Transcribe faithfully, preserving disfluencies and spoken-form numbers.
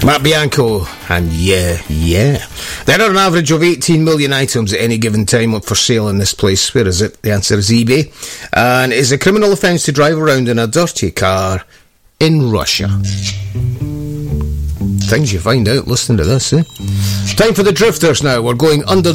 Matt Bianco, and yeah, yeah. There are an average of eighteen million items at any given time up for sale in this place. Where is it? The answer is eBay. And it is a criminal offence to drive around in a dirty car in Russia. Things you find out listening to this, eh? Time for the Drifters now. We're going under